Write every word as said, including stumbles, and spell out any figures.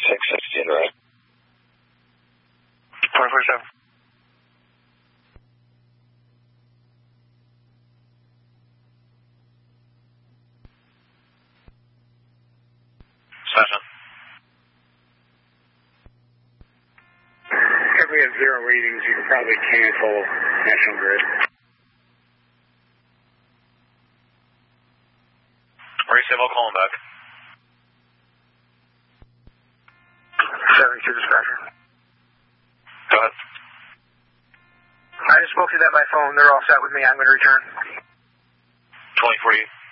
six sixteen, right? twenty-four seven. Session. If we have zero readings, you can probably cancel National Grid. Receive, I'll call him back. seventy-two dispatcher. Go ahead. I just spoke to that by phone. They're all set with me. I'm going to return. twenty forty-eight.